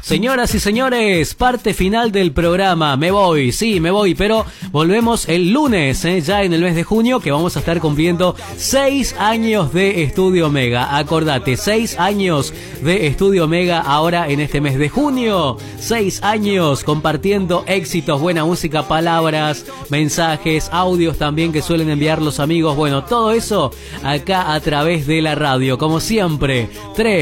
Señoras y señores, parte final del programa. Me voy, sí, me voy, pero volvemos el lunes, ya en el mes de junio, que vamos a estar cumpliendo 6 años de Estudio Omega. Acordate, 6 años de Estudio Omega ahora en este mes de junio. 6 años compartiendo éxitos, buena música, palabras, mensajes, audios también que suelen enviar los amigos. Bueno, todo eso acá a través de la radio. Como siempre,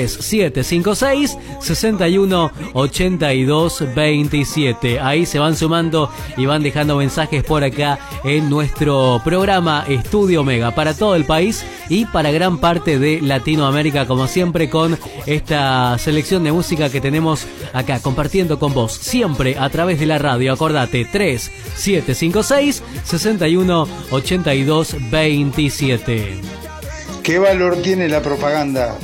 3756 61 82 27. Ahí se van sumando y van dejando mensajes por acá en nuestro programa Estudio Omega para todo el país y para gran parte de Latinoamérica, como siempre, con esta selección de música que tenemos acá compartiendo con vos siempre a través de la radio. Acordate, 3756 61 82 27. ¿Qué valor tiene la propaganda?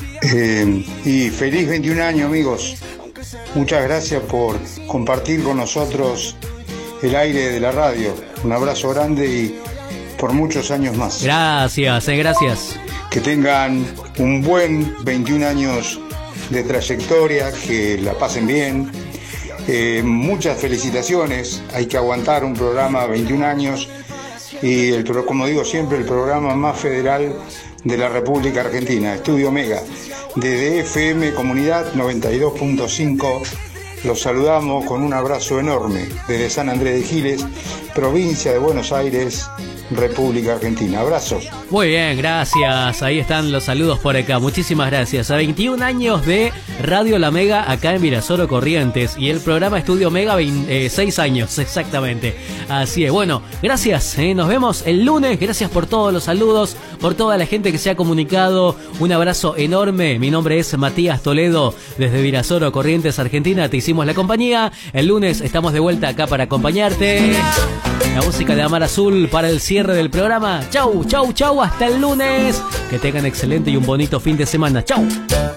Y feliz 21 años, amigos. Muchas gracias por compartir con nosotros el aire de la radio. Un abrazo grande y por muchos años más. Gracias, gracias. Que tengan un buen 21 años de trayectoria, que la pasen bien. Muchas felicitaciones. Hay que aguantar un programa 21 años y, como digo siempre, el programa más federal de la República Argentina, Estudio Omega. Desde FM Comunidad 92.5 los saludamos con un abrazo enorme desde San Andrés de Giles, provincia de Buenos Aires, República Argentina. Abrazos. Muy bien, gracias. Ahí están los saludos por acá. Muchísimas gracias. A 21 años de Radio La Mega acá en Virasoro Corrientes y el programa Estudio Mega 6 años exactamente. Así es. Bueno, gracias. Nos vemos el lunes. Gracias por todos los saludos, por toda la gente que se ha comunicado. Un abrazo enorme. Mi nombre es Matías Toledo desde Virasoro Corrientes, Argentina. Te hicimos la compañía. El lunes estamos de vuelta acá para acompañarte. La música de Amar Azul para el cierre del programa. Chau, chau, chau. Hasta el lunes. Que tengan excelente y un bonito fin de semana. Chau.